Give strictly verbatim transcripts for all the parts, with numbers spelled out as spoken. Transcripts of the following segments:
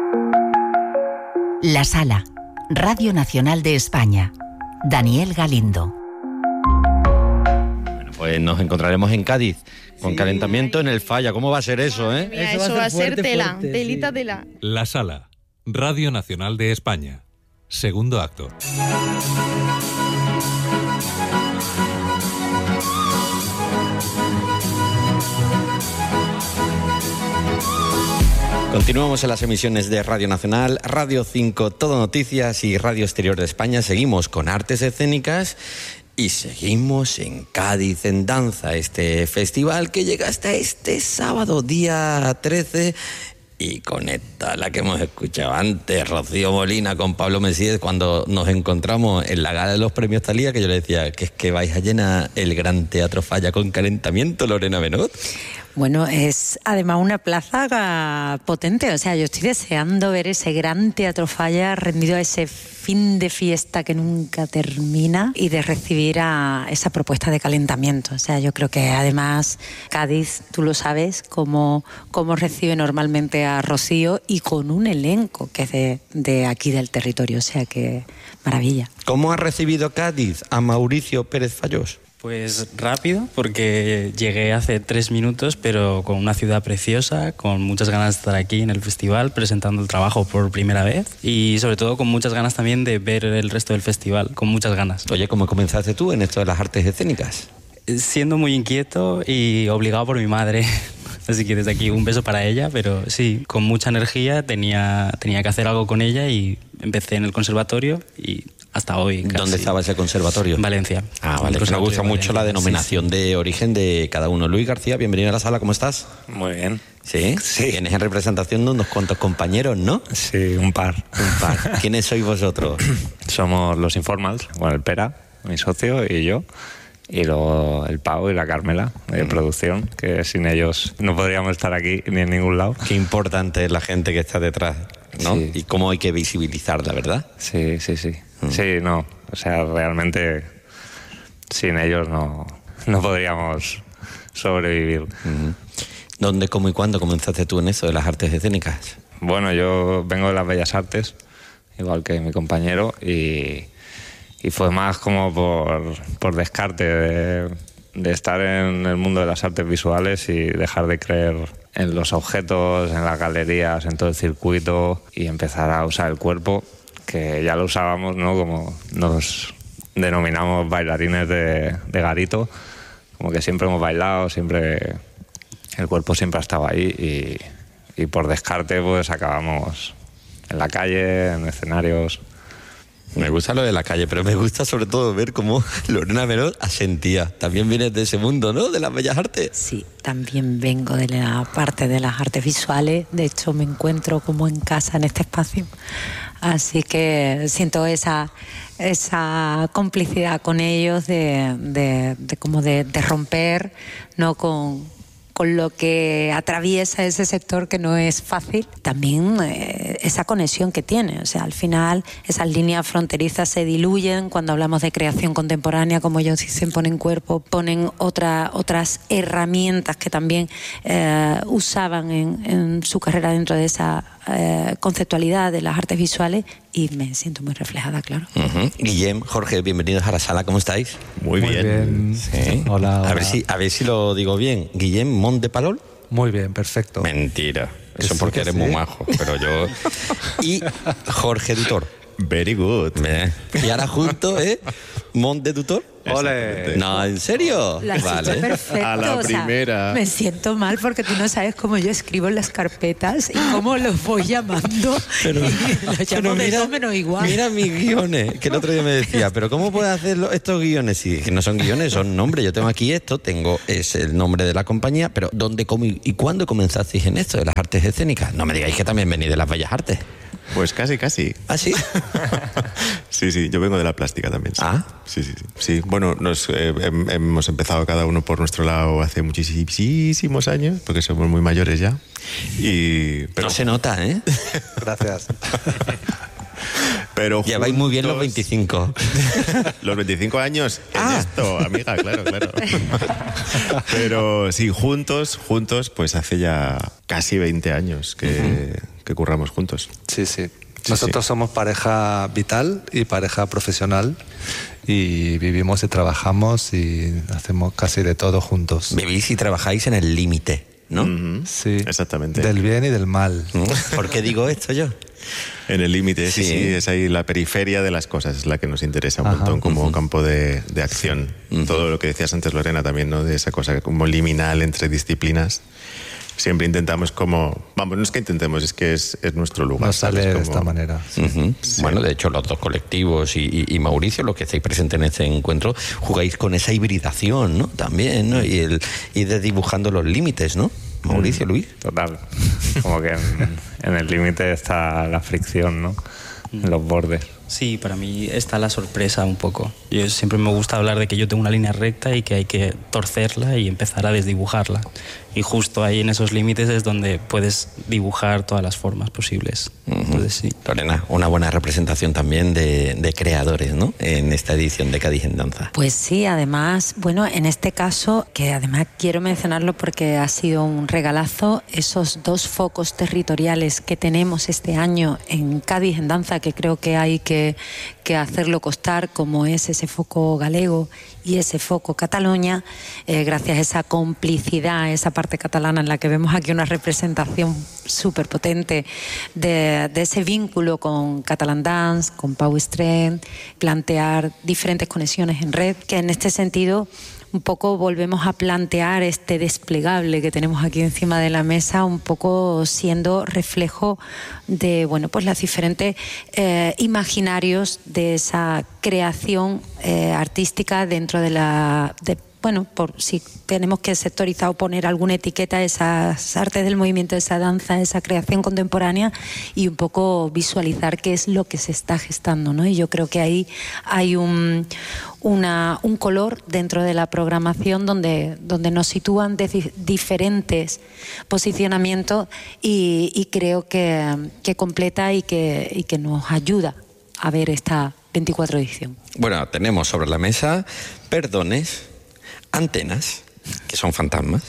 La Sala, Radio Nacional de España. Daniel Galindo. Bueno, pues nos encontraremos en Cádiz con sí. calentamiento en el Falla. ¿Cómo va a ser eso, eh? Mira, eso, eso va a ser, fuerte, tela, fuerte, telita sí. tela. La Sala, Radio Nacional de España. Segundo acto. Continuamos en las emisiones de Radio Nacional, Radio cinco, Todo Noticias y Radio Exterior de España. Seguimos con artes escénicas y seguimos en Cádiz en Danza, este festival que llega hasta este sábado, día trece, y conecta la que hemos escuchado antes, Rocío Molina con Pablo Mesías, cuando nos encontramos en la gala de los premios Thalía, que yo le decía que es que vais a llenar el Gran Teatro Falla con calentamiento, Lorena Benot. Bueno, es además una plaza potente, o sea, yo estoy deseando ver ese Gran Teatro Falla rendido a ese fin de fiesta que nunca termina y de recibir a esa propuesta de calentamiento. O sea, yo creo que además Cádiz, tú lo sabes, cómo, cómo recibe normalmente a Rocío y con un elenco que es de, de aquí del territorio, o sea que maravilla. ¿Cómo ha recibido Cádiz a Mauricio Pérez Fallós? Pues rápido, porque llegué hace tres minutos, pero con una ciudad preciosa, con muchas ganas de estar aquí en el festival, presentando el trabajo por primera vez y sobre todo con muchas ganas también de ver el resto del festival, con muchas ganas. Oye, ¿cómo comenzaste tú en esto de las artes escénicas? Siendo muy inquieto y obligado por mi madre. Así que desde aquí un beso para ella, pero sí, con mucha energía, tenía, tenía que hacer algo con ella y empecé en el conservatorio y hasta hoy. Casi. ¿Dónde estaba ese conservatorio? En Valencia. Ah, vale. Me gusta mucho la denominación sí, sí. de origen de cada uno. Luis García, bienvenido a la sala, ¿cómo estás? Muy bien. ¿Sí? Sí. Tienes en representación de unos cuantos compañeros, ¿no? Sí, un par. Un par. ¿Quiénes sois vosotros? Somos los Informals, bueno, el Pera, mi socio, y yo. Y luego el Pau y la Carmela de mm. producción, que sin ellos no podríamos estar aquí ni en ningún lado. Qué importante es la gente que está detrás, ¿no? Sí. Y cómo hay que visibilizarla, ¿verdad? Sí, sí, sí. Mm. Sí, no. O sea, realmente sin ellos no, no podríamos sobrevivir. Mm. ¿Dónde, cómo y cuándo comenzaste tú en eso de las artes escénicas? Bueno, yo vengo de las Bellas Artes, igual que mi compañero, y... Y fue más como por, por descarte de, de estar en el mundo de las artes visuales y dejar de creer en los objetos, en las galerías, en todo el circuito y empezar a usar el cuerpo, que ya lo usábamos, ¿no? Como nos denominamos bailarines de, de garito, como que siempre hemos bailado, siempre el cuerpo siempre ha estado ahí y, y por descarte pues acabamos en la calle, en escenarios. Me gusta lo de la calle, pero me gusta sobre todo ver cómo Lorena Benot asentía. También vienes de ese mundo, ¿no? De las bellas artes. Sí, también vengo de la parte de las artes visuales. De hecho, me encuentro como en casa en este espacio. Así que siento esa, esa complicidad con ellos de, de, de como de, de romper, ¿no? con... con lo que atraviesa ese sector que no es fácil, también eh, esa conexión que tiene. O sea, al final esas líneas fronterizas se diluyen cuando hablamos de creación contemporánea, como ellos dicen, ponen cuerpo, ponen otra, otras herramientas que también eh, usaban en, en su carrera dentro de esa eh, conceptualidad de las artes visuales y me siento muy reflejada, claro. Uh-huh. Guillem, Jorge, bienvenidos a la sala, ¿cómo estáis? Muy, muy bien. bien. Sí. Hola, hola. A ver si, a ver si lo digo bien. Guillem Mont de Palol. Muy bien, perfecto. Mentira. Eso sí, porque eres sí. muy majo, pero yo... Y Jorge Dutor. Very good. Bien. Y ahora junto, ¿eh? Mont de Dutor. ¡Ole! No, ¿en serio? Lo has vale. hecho perfecto. A la o sea, primera. Me siento mal porque tú no sabes cómo yo escribo en las carpetas y cómo los voy llamando. Pero, y los pero llamo mira, de todo menos igual. Mira mis guiones, que el otro día me decía, pero ¿cómo puedes hacer estos guiones? Si que no son guiones, son nombres. Yo tengo aquí esto, tengo es el nombre de la compañía, pero ¿dónde cómo, y cuándo comenzasteis en esto de las artes escénicas? No me digáis que también venís de las bellas artes. Pues casi, casi. ¿Ah, sí? Sí, sí, yo vengo de la plástica también. Sí. ¿Ah? Sí, sí, sí. Sí, bueno, nos, eh, hemos empezado cada uno por nuestro lado hace muchísimos años, porque somos muy mayores ya. Y, pero... No se nota, ¿eh? Gracias. Pero ya vais muy bien los veinticinco. Los veinticinco años en ah. esto, amiga, claro, claro. Pero sí, juntos, juntos, pues hace ya casi veinte años que, uh-huh. que curramos juntos. Sí, sí. Sí, Nosotros sí. somos pareja vital y pareja profesional y vivimos y trabajamos y hacemos casi de todo juntos. Vivís y trabajáis en el límite, ¿no? Ujú. Sí, Exactamente. del bien y del mal. ¿Por qué digo esto yo? En el límite, sí. Sí. sí, es ahí la periferia de las cosas, es la que nos interesa un Ajá. montón como Ujú. campo de, de acción. Ujú. Todo lo que decías antes, Lorena, también, ¿no? De esa cosa como liminal entre disciplinas. Siempre intentamos como... Vamos, no es que intentemos, es que es, es nuestro lugar. Nos sale ¿sabes? de Como- esta manera. Ujú. Sí. Bueno, de hecho, los dos colectivos y, y- y Mauricio, los que estáis presentes en este encuentro, jugáis con esa hibridación, ¿no? También, ¿no? Y, el, y de dibujando los límites, ¿no? Mauricio, Luis. Total. Como que en, en el límite está la fricción, ¿no? En los bordes. Sí, para mí está la sorpresa un poco. Yo siempre me gusta hablar de que yo tengo una línea recta y que hay que torcerla y empezar a desdibujarla. Y justo ahí en esos límites es donde puedes dibujar todas las formas posibles. Entonces sí. Lorena, una buena representación también de, de creadores, ¿no? En esta edición de Cádiz en Danza. Pues sí, además, bueno, en este caso, que además quiero mencionarlo porque ha sido un regalazo, esos dos focos territoriales que tenemos este año en Cádiz en Danza, que creo que hay que, que hacerlo costar, como es ese foco galego y ese foco Cataluña, eh, gracias a esa complicidad, esa parte catalana en la que vemos aquí una representación súper potente de, de ese vínculo con Catalan Dance, con Pau Strength, plantear diferentes conexiones en red, que en este sentido un poco volvemos a plantear este desplegable que tenemos aquí encima de la mesa, un poco siendo reflejo de, bueno, pues los diferentes eh, imaginarios de esa creación eh, artística dentro de la... De, bueno, por si tenemos que sectorizar o poner alguna etiqueta a esas artes del movimiento, esa danza, esa creación contemporánea, y un poco visualizar qué es lo que se está gestando, ¿no? Y yo creo que ahí hay un, una, un color dentro de la programación donde, donde nos sitúan de diferentes posicionamientos y, y creo que, que completa y que, y que nos ayuda a ver esta veinticuatro edición. Bueno, tenemos sobre la mesa perdones, antenas, que son fantasmas,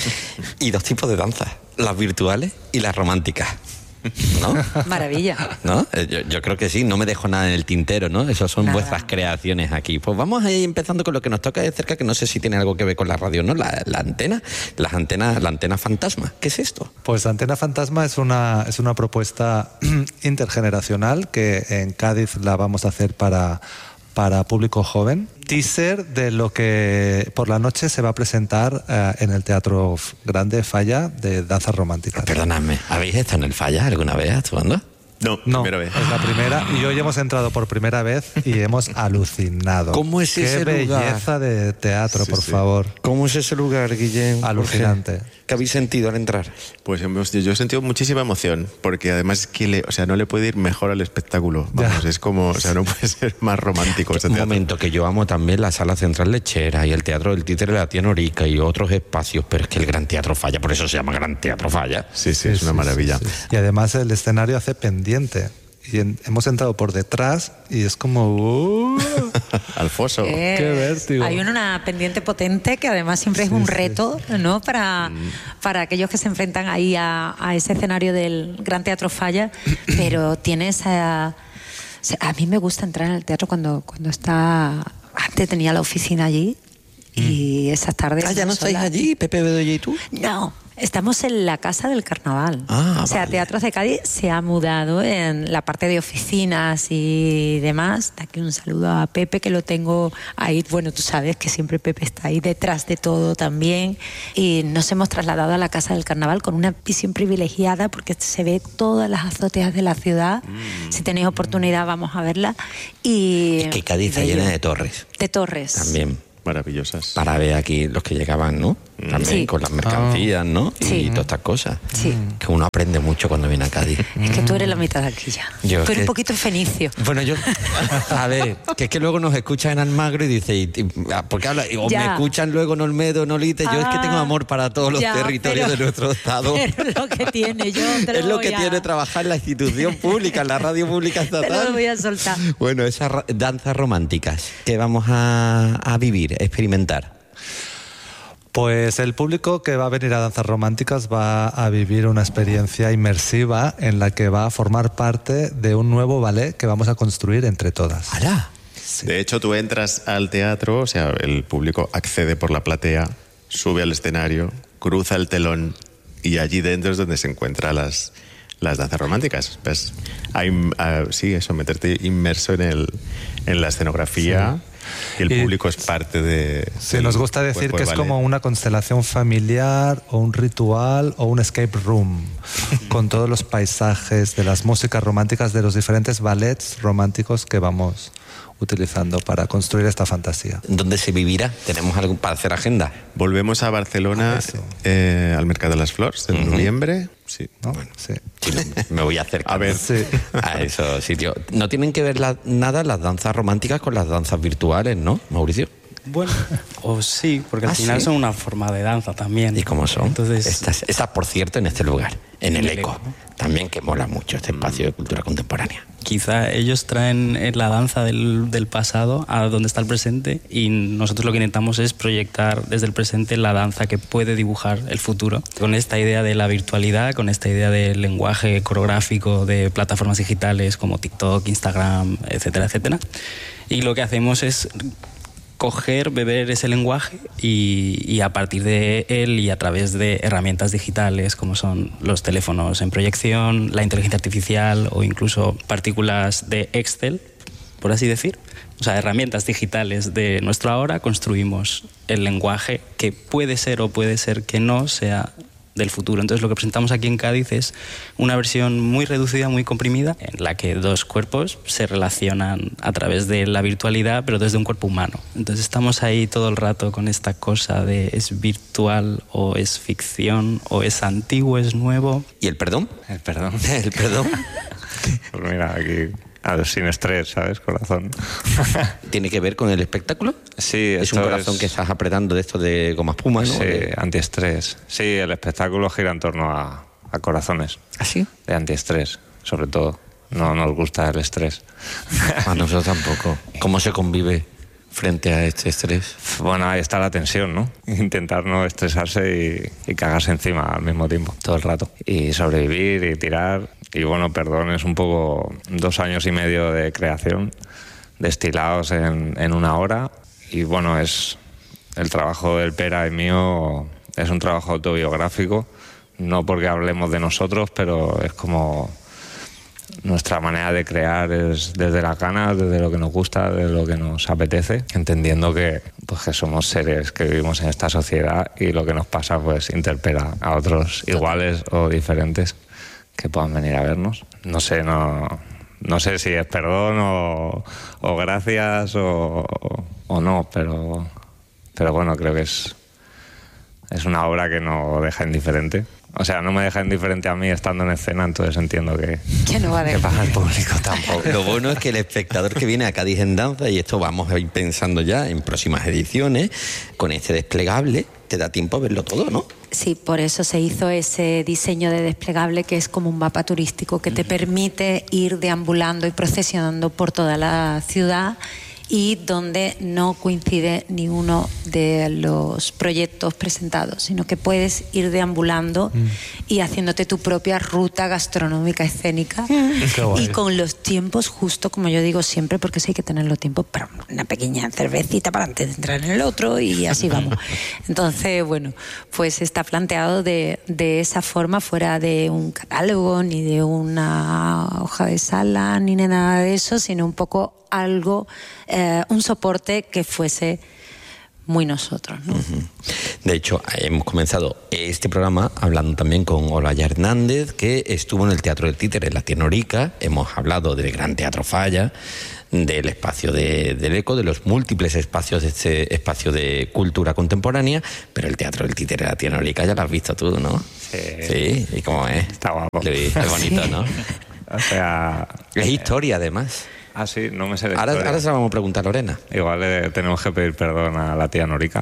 y dos tipos de danzas, las virtuales y las románticas, ¿no? Maravilla. ¿No? Yo, yo creo que sí, no me dejo nada en el tintero, ¿no? Esas son Nada. vuestras creaciones aquí. Pues vamos a ir empezando con lo que nos toca de cerca, que no sé si tiene algo que ver con la radio, ¿no? La, la antena, las antenas, la antena fantasma. ¿Qué es esto? Pues Antena Fantasma es una, es una propuesta intergeneracional que en Cádiz la vamos a hacer para, para público joven. Teaser de lo que por la noche se va a presentar eh, en el Teatro Grande Falla de danzas románticas. Perdonadme, ¿habéis estado en el Falla alguna vez actuando? No, No, primera vez. es la primera y hoy hemos entrado por primera vez y hemos alucinado. ¿Cómo es Qué ese lugar? belleza de teatro, Sí, por sí. favor. ¿Cómo es ese lugar, Guillén? Alucinante. Jorge? ¿Qué habéis sentido al entrar? Pues hemos- yo he sentido muchísima emoción, porque además es que le, o sea, no le puede ir mejor al espectáculo. Vamos, Ya. es como, o sea, no puede ser más romántico ese Un teatro. momento, que yo amo también la Sala Central Lechera y el Teatro del Títere de la Tía Norica y otros espacios, pero es que el Gran Teatro Falla, por eso se llama Gran Teatro Falla. Sí, sí, es una Sí, maravilla. sí, sí. Y además el escenario hace pendiente. Y en- hemos entrado por detrás y es como... ¡uh! Al foso. Eh, Qué vértigo. Hay una pendiente potente que además siempre es Sí, un sí, reto, ¿no? Para, para aquellos que se enfrentan ahí a, a ese escenario del Gran Teatro Falla, pero tiene esa... o sea, a mí me gusta entrar en el teatro cuando, cuando está... Antes tenía la oficina allí y esas tardes... Ah, ¿ya no son estáis las- allí, Pepe Bedoya y tú? No, estamos en la Casa del Carnaval. Ah, o sea, vale. Teatros de Cádiz se ha mudado en la parte de oficinas y demás. De aquí un saludo a Pepe, que lo tengo ahí. Bueno, tú sabes que siempre Pepe está ahí detrás de todo también. Y nos hemos trasladado a la Casa del Carnaval con una visión privilegiada porque se ve todas las azoteas de la ciudad. Si tenéis oportunidad, vamos a verla. Y Es que Cádiz está bello. llena de torres De torres. también, Maravillosas. para ver aquí los que llegaban, ¿no? También Sí. con las mercancías, ¿no? Y Sí. todas estas cosas. Sí. Que uno aprende mucho cuando viene a Cádiz. Es que tú eres la mitad de aquí ya. Yo tú es eres que- un poquito fenicio. Bueno, yo, a ver, que es que luego nos escuchan en Almagro y dice, y- y- ¿por qué habla? O Ya. me escuchan luego en Olmedo, en Olite. Yo es que Ah, tengo amor para todos los ya, territorios pero- de nuestro estado. Pero es lo que tiene, yo te lo Es lo voy que a- tiene trabajar en la institución pública, en la radio pública Te estatal. lo voy a soltar. Bueno, esas ra- danzas románticas que vamos a, a vivir, a experimentar. Pues el público que va a venir a Danzas Románticas va a vivir una experiencia inmersiva en la que va a formar parte de un nuevo ballet que vamos a construir entre todas. ¡Hala! Sí. De hecho, tú entras al teatro, o sea, el público accede por la platea, sube al escenario, cruza el telón y allí dentro es donde se encuentran las, las danzas románticas. ¿Ves? Hay, uh, sí, eso, meterte inmerso en, el, en la escenografía. Sí. Y el público y, es parte de... Sí, nos gusta decir que es como una constelación familiar o un ritual o un escape room con todos los paisajes de las músicas románticas de los diferentes ballets románticos que vamos utilizando para construir esta fantasía. ¿Dónde se vivirá? ¿Tenemos algo para hacer agenda? Volvemos a Barcelona, eh, al Mercado de las Flores, en uh-huh. noviembre. Sí, ¿no? Bueno, sí. Sí, me voy a acercar a ver sí. a esos sitios. No tienen que ver la, nada las danzas románticas con las danzas virtuales, ¿no, Mauricio? Bueno, o sí, porque al ¿Ah, final sí? son una forma de danza también. ¿Y cómo son? Entonces, estas, estas, por cierto, en este lugar, en el, el Eco, ¿no? También que mola mucho este espacio de cultura contemporánea. Quizá ellos traen la danza del, del pasado a donde está el presente y nosotros lo que intentamos es proyectar desde el presente la danza que puede dibujar el futuro. Con esta idea de la virtualidad, con esta idea del lenguaje coreográfico de plataformas digitales como TikTok, Instagram, etcétera, etcétera. Y lo que hacemos es coger, beber ese lenguaje y, y a partir de él y a través de herramientas digitales como son los teléfonos en proyección, la inteligencia artificial o incluso partículas de Excel, por así decir, o sea, herramientas digitales de nuestro ahora, construimos el lenguaje que puede ser o puede ser que no sea del futuro. Entonces lo que presentamos aquí en Cádiz es una versión muy reducida, muy comprimida, en la que dos cuerpos se relacionan a través de la virtualidad, pero desde un cuerpo humano. Entonces estamos ahí todo el rato con esta cosa de es virtual o es ficción o es antiguo, es nuevo. ¿Y el perdón? El perdón. El perdón. Pues mira, aquí... Ah, sin estrés, ¿sabes? Corazón. ¿Tiene que ver con el espectáculo? Sí, es un corazón es... que estás apretando de esto de goma espuma, ¿no? Sí, de... antiestrés. Sí, el espectáculo gira en torno a, a corazones. ¿Ah, sí? De antiestrés, sobre todo. No nos gusta el estrés. A nosotros tampoco. ¿Cómo se convive frente a este estrés? Bueno, ahí está la tensión, ¿no? Intentar no estresarse y, y cagarse encima al mismo tiempo, todo el rato. Y sobrevivir y tirar... Y bueno, perdón, es un poco dos años y medio de creación, destilados en, en una hora. Y bueno, es el trabajo del Pera y mío, es un trabajo autobiográfico, no porque hablemos de nosotros, pero es como nuestra manera de crear es desde las ganas, desde lo que nos gusta, desde lo que nos apetece, entendiendo que, pues, que somos seres que vivimos en esta sociedad y lo que nos pasa pues interpela a otros iguales o diferentes que puedan venir a vernos. No sé, no, no sé si es perdón o, o gracias o, o no, pero, pero bueno, creo que es, es una obra que no deja indiferente. O sea, no me deja indiferente a mí estando en escena, entonces entiendo que, que no va a dejar. Que para el público tampoco. Lo bueno es que el espectador que viene a Cádiz en Danza, y esto vamos a ir pensando ya en próximas ediciones, con este desplegable, te da tiempo a verlo todo, ¿no? Sí, por eso se hizo ese diseño de desplegable que es como un mapa turístico que te permite ir deambulando y procesionando por toda la ciudad y donde no coincide ni uno de los proyectos presentados, sino que puedes ir deambulando mm. y haciéndote tu propia ruta gastronómica escénica mm. y con los tiempos justo, como yo digo siempre, porque sí hay que tener los tiempos para una pequeña cervecita para antes de entrar en el otro y así vamos. Entonces, bueno, pues está planteado de, de esa forma, fuera de un catálogo, ni de una hoja de sala, ni de nada de eso, sino un poco algo, eh, un soporte que fuese muy nosotros, ¿no? Uh-huh. De hecho, hemos comenzado este programa hablando también con Olaya Hernández, que estuvo en el Teatro del Títere, en la Tienorica. Hemos hablado del Gran Teatro Falla, del espacio de, del Eco, de los múltiples espacios de este espacio de cultura contemporánea, pero el Teatro del Títere, la Tienorica, ya lo has visto tú, ¿no? Sí. Sí, ¿y cómo es? Está guapo. Es bonito, sí. ¿No? O sea... Es historia, además. Ah, sí, no me sé de ahora, historia. ahora se la vamos a preguntar a Lorena. Igual le tenemos que pedir perdón a la tía Norica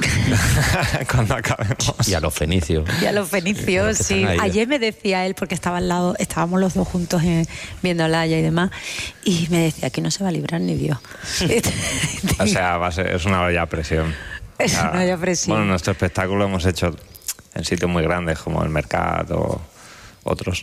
cuando acabemos. Y a los fenicios. Y a los fenicios, sí. Ayer me decía él, porque estaba al lado, estábamos los dos juntos eh, viendo a Laia y demás, y me decía que no se va a librar ni Dios. O sea, va a ser, es una olla a presión. O sea, no haya presión. Bueno, nuestro espectáculo hemos hecho en sitios muy grandes como el Mercat o otros.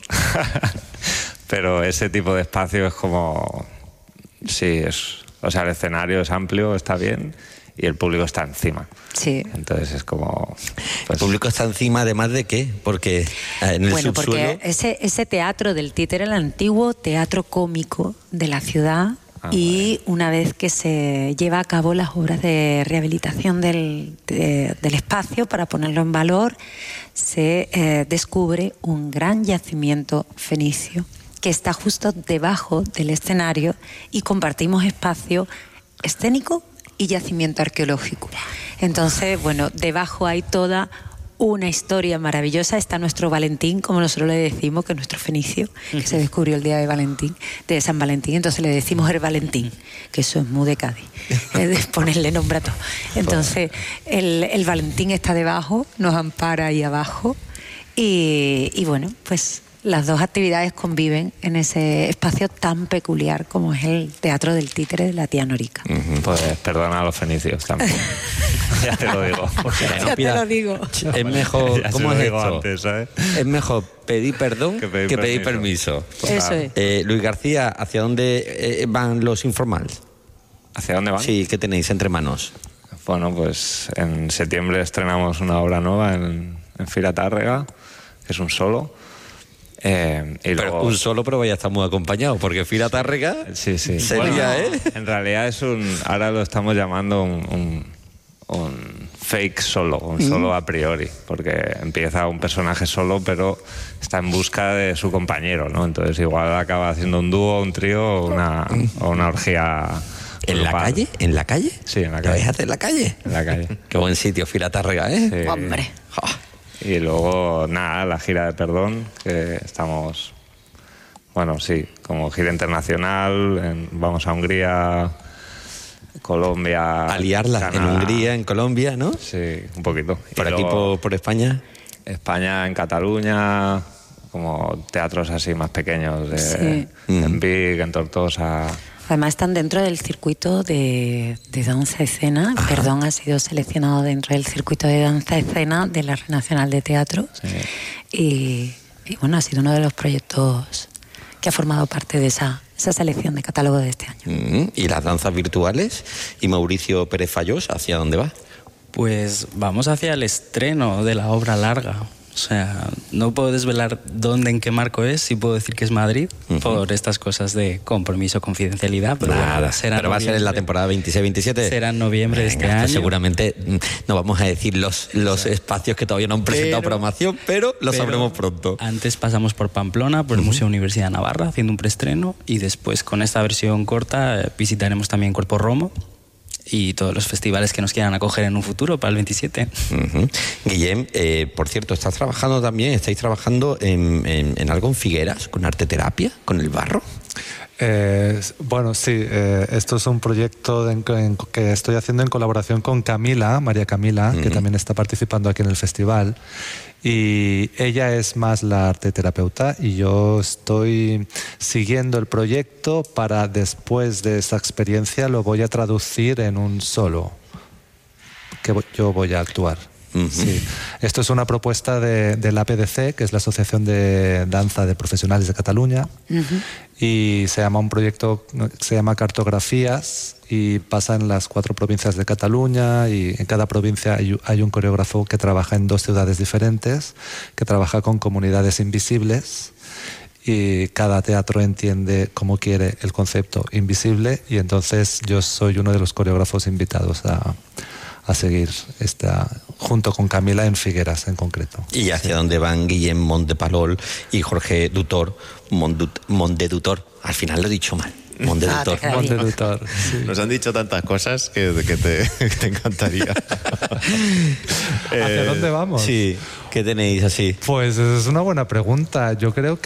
Pero ese tipo de espacio es como... Sí, es... O sea, el escenario es amplio, está bien, y el público está encima. Sí. Entonces es como... ¿El Pues, público está encima además de qué? Porque en el bueno, subsuelo... porque ese, ese teatro del títere, el antiguo teatro cómico de la ciudad, ah, y bueno. Una vez que se lleva a cabo las obras de rehabilitación del, de, del espacio para ponerlo en valor, se eh, descubre un gran yacimiento fenicio que está justo debajo del escenario y compartimos espacio escénico y yacimiento arqueológico. Entonces, bueno, debajo hay toda una historia maravillosa. Está nuestro Valentín, como nosotros le decimos, que es nuestro fenicio, que uh-huh. se descubrió el día de Valentín, de San Valentín. Entonces le decimos el Valentín, que eso es muy de Cádiz, es de ponerle nombre a todo. Entonces el, el Valentín está debajo, nos ampara ahí abajo y, y bueno, pues las dos actividades conviven en ese espacio tan peculiar como es el Teatro del Títere de la Tía Norica. Uh-huh. Pues perdona a los fenicios también. Ya te lo digo. Ya no, te lo digo. Es mejor, ¿cómo es esto? Antes, ¿sabes? Es mejor pedir perdón que pedir, que pedir permiso. permiso. Eso es. Eh, Luis García, ¿hacia dónde eh, van los informales? ¿Hacia dónde van? Sí, ¿qué tenéis entre manos? Bueno, pues en septiembre estrenamos una obra nueva en, en Fira Tárrega, que es un solo. Eh, y pero luego... un solo, pero vaya a estar muy acompañado, porque Fira Tárrega sí, sí. sería, bueno, ¿eh? En realidad es un, ahora lo estamos llamando un, un, un fake solo, un solo a priori, porque empieza un personaje solo, pero está en busca de su compañero, ¿no? Entonces igual acaba haciendo un dúo, un trío o una, o una orgía. ¿En grupal. La calle? ¿En la calle? Sí, en la calle. calle. ¿Lo vais a hacer en la calle? En la calle. Qué buen sitio, Fira Tárrega, ¿eh? Sí. Hombre. Oh. Y luego, nada, la gira de Perdón, que estamos, bueno, sí, como gira internacional, en, vamos a Hungría, Colombia... A liarla, Canadá. En Hungría, en Colombia, ¿no? Sí, un poquito. ¿Por aquí, por, por España? España, en Cataluña, como teatros así más pequeños, de, sí. en Vic, en Tortosa... Además están dentro del circuito de, de danza-escena. Ajá. Perdón, ha sido seleccionado dentro del circuito de danza-escena de la Red Nacional de Teatro. Sí. Y, y bueno, ha sido uno de los proyectos que ha formado parte de esa, esa selección de catálogo de este año. Mm, ¿y las danzas virtuales? ¿Y Mauricio Pérez Fallós, hacia dónde va? Pues vamos hacia el estreno de la obra larga. O sea, no puedo desvelar dónde, en qué marco es, sí puedo decir que es Madrid, uh-huh. por estas cosas de compromiso, confidencialidad. Pero, Nada, bueno, será pero va a ser en la temporada veintiséis veintisiete. Será en noviembre Venga, de este año. Seguramente no vamos a decir los, los espacios que todavía no han presentado pero, programación, pero lo pero sabremos pronto. Antes pasamos por Pamplona, por el uh-huh. Museo Universidad de Navarra, haciendo un preestreno, y después con esta versión corta visitaremos también Cuerpo Romo y todos los festivales que nos quieran acoger en un futuro para el veintisiete. Uh-huh. Guillem, eh, por cierto, ¿estás trabajando también, estáis trabajando en, en, en algo en Figueras, con arteterapia, con el barro? Eh, bueno, sí, eh, esto es un proyecto de, en, que estoy haciendo en colaboración con Camila, María Camila, uh-huh. que también está participando aquí en el festival. Y ella es más la arteterapeuta y yo estoy siguiendo el proyecto para después de esta experiencia lo voy a traducir en un solo que yo voy a actuar. Uh-huh. Sí. Esto es una propuesta de, de la A P D C, que es la Asociación de Danza de Profesionales de Cataluña, uh-huh. y se llama un proyecto, se llama Cartografías, y pasa en las cuatro provincias de Cataluña, y en cada provincia hay, hay un coreógrafo que trabaja en dos ciudades diferentes, que trabaja con comunidades invisibles, y cada teatro entiende cómo quiere el concepto invisible, y entonces yo soy uno de los coreógrafos invitados a, a seguir esta, junto con Camila, en Figueras en concreto. ¿Y hacia sí. dónde van Guillem Montepalol y Jorge Dutor, Mondedutor? Al final lo he dicho mal. Mondedutor. Ah, Mondedutor, sí. Nos han dicho tantas cosas que, que, te, que te encantaría. ¿Hacia eh, dónde vamos? Sí, ¿qué tenéis así? Pues es una buena pregunta. Yo creo que